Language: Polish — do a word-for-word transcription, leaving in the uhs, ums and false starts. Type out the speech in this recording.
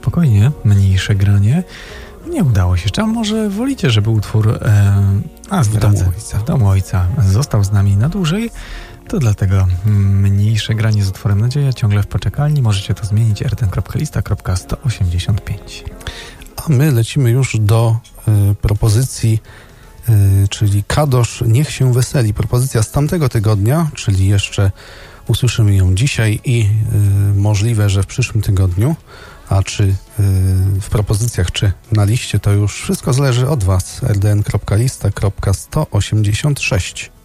spokojnie, mniejsze granie. Nie udało się jeszcze, a może wolicie, żeby utwór e, a w domu ojca. w domu ojca został z nami na dłużej, to dlatego mniejsze granie z utworem Nadzieja ciągle w poczekalni. Możecie to zmienić r ten kropka lista kropka sto osiemdziesiąt pięć. A my lecimy już do y, propozycji, y, czyli Kadosz Niech się weseli. Propozycja z tamtego tygodnia, czyli jeszcze usłyszymy ją dzisiaj i y, możliwe, że w przyszłym tygodniu. A czy y, w propozycjach, czy na liście, to już wszystko zależy od Was. r d n kropka lista kropka sto osiemdziesiąt sześć.